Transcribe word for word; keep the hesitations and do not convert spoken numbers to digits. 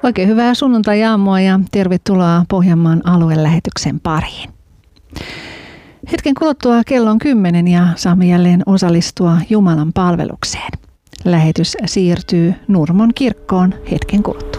Oikein hyvää sunnuntai-aamua ja tervetuloa Pohjanmaan aluelähetyksen pariin. Hetken kuluttua kello on kymmenen ja saamme jälleen osallistua Jumalan palvelukseen. Lähetys siirtyy Nurmon kirkkoon hetken kuluttua.